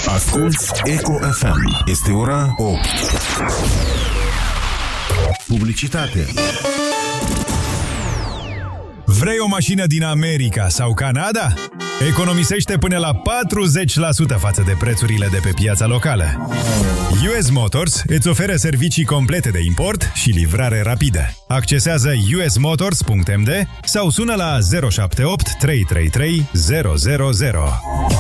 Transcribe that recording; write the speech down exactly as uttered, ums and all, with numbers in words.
Asculți Eco F M. Este ora opt. Publicitate. Vrei o mașină din America sau Canada? Economisește până la patruzeci la sută față de prețurile de pe piața locală. U S Motors îți oferă servicii complete de import și livrare rapidă. Accesează u s motors punct m d sau sună la zero șapte opt trei trei trei zero zero zero.